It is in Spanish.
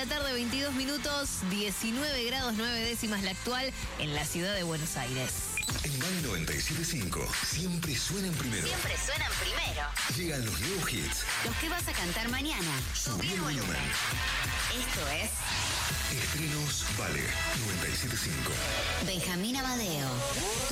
la tarde, 22 minutos, 19 grados 9 décimas la actual en la ciudad de Buenos Aires. En Bang 97.5 siempre suenan primero. Siempre suenan primero. Llegan los nuevos hits. Los que vas a cantar mañana. Subí el volumen. Esto es Estrenos Vale 97.5. Benjamín Amadeo.